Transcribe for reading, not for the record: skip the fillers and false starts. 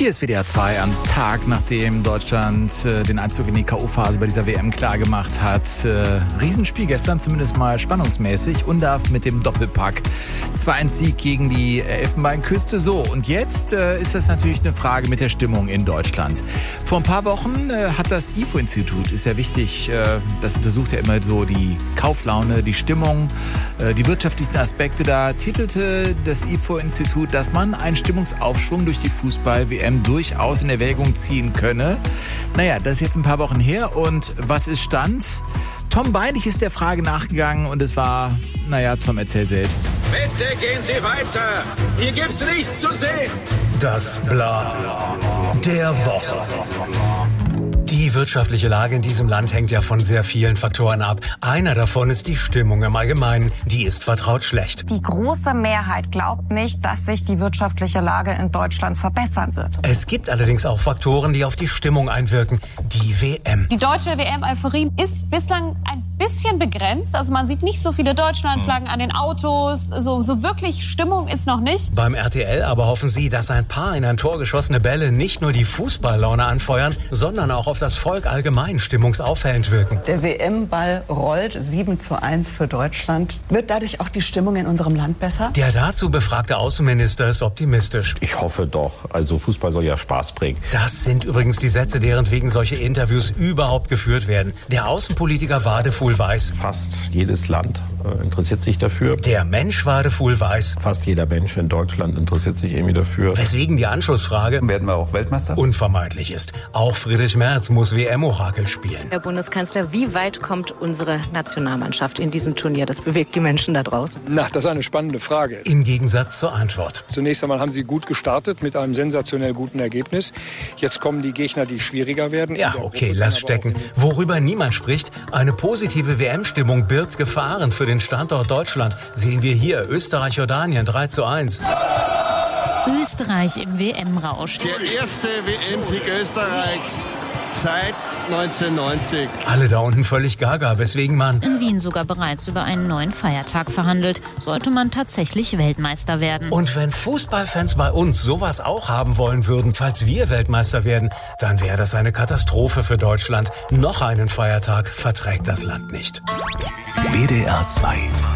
Hier ist WDR 2 am Tag, nachdem Deutschland den Einzug in die K.O.-Phase bei dieser WM klargemacht hat. Riesenspiel gestern, zumindest mal spannungsmäßig. Undav mit dem Doppelpack. 2-1-Sieg gegen die Elfenbeinküste. So, und jetzt ist das natürlich eine Frage mit der Stimmung in Deutschland. Vor ein paar Wochen hat das IFO-Institut, ist ja wichtig, das untersucht ja immer so die Kauflaune, die Stimmung, die wirtschaftlichen Aspekte. Da titelte das IFO-Institut, dass man einen Stimmungsaufschwung durch die Fußball-WM durchaus in Erwägung ziehen könne. Naja, das ist jetzt ein paar Wochen her. Und was ist Stand? Tom Beinig ist der Frage nachgegangen und es war, Tom, erzähl selbst. Bitte gehen Sie weiter. Hier gibt's nichts zu sehen. Das Bla der Woche. Die wirtschaftliche Lage in diesem Land hängt ja von sehr vielen Faktoren ab. Einer davon ist die Stimmung im Allgemeinen. Die ist vertraut schlecht. Die große Mehrheit glaubt nicht, dass sich die wirtschaftliche Lage in Deutschland verbessern wird. Es gibt allerdings auch Faktoren, die auf die Stimmung einwirken. Die WM. Die deutsche WM-Euphorie ist bislang ein bisschen begrenzt. Also man sieht nicht so viele Deutschlandflaggen an den Autos. So wirklich Stimmung ist noch nicht. Beim RTL aber hoffen sie, dass ein paar in ein Tor geschossene Bälle nicht nur die Fußballlaune anfeuern, sondern auch auf das Volk allgemein stimmungsaufhellend wirken. Der WM-Ball rollt 7:1 für Deutschland. Wird dadurch auch die Stimmung in unserem Land besser? Der dazu befragte Außenminister ist optimistisch. Ich hoffe doch. Also Fußball soll ja Spaß bringen. Das sind übrigens die Sätze, deren wegen solche Interviews überhaupt geführt werden. Der Außenpolitiker Wadefuhl weiß. Fast jedes Land interessiert sich dafür. Der Mensch Wadefuhl weiß. Fast jeder Mensch in Deutschland interessiert sich irgendwie dafür. Weswegen die Anschlussfrage, werden wir auch Weltmeister? Unvermeidlich ist. Auch Friedrich Merz muss WM-Orakel spielen. Herr Bundeskanzler, wie weit kommt unsere Nationalmannschaft in diesem Turnier? Das bewegt die Menschen da draußen. Das ist eine spannende Frage. Im Gegensatz zur Antwort. Zunächst einmal haben sie gut gestartet mit einem sensationell guten Ergebnis. Jetzt kommen die Gegner, die schwieriger werden. Ja, okay, lass stecken. Worüber niemand spricht, eine positive WM-Stimmung birgt Gefahren für den Standort Deutschland. Sehen wir hier Österreich-Jordanien 3:1. Österreich im WM-Rausch. Der erste WM-Sieg Österreichs seit 1990. Alle da unten völlig gaga, weswegen man in Wien sogar bereits über einen neuen Feiertag verhandelt. Sollte man tatsächlich Weltmeister werden. Und wenn Fußballfans bei uns sowas auch haben wollen würden, falls wir Weltmeister werden, dann wäre das eine Katastrophe für Deutschland. Noch einen Feiertag verträgt das Land nicht. WDR 2